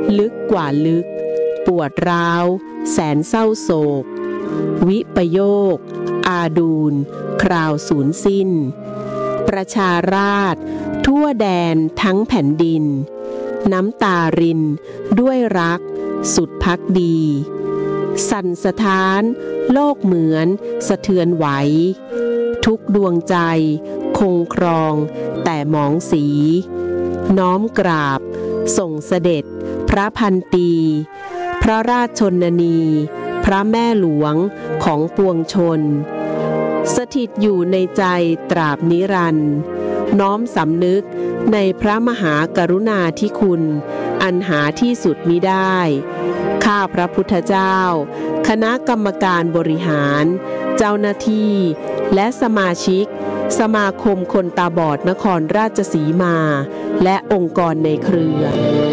ลึกกว่าลึกปวดร้าวแสนเศร้าโศกวิปโยคอาดูลคราวสูญสิ้นประชาราษฎร์ทั่วแดนทั้งแผ่นดินน้ำตารินด้วยรักสุดภักดีสั่นสะท้านโลกเหมือนสะเทือนไหวทุกดวงใจคงครองแต่หมองสีน้อมกราบส่งเสด็จพระพันปีพระราชชนนีพระแม่หลวงของปวงชนสถิตอยู่ในใจตราบนิรันดร์น้อมสำนึกในพระมหากรุณาธิคุณอันหาที่สุดมิได้ข้าพระพุทธเจ้าคณะกรรมการบริหารเจ้าหน้าที่และสมาชิกสมาคมคนตาบอดนครราชสีมาและองค์กรในเครือ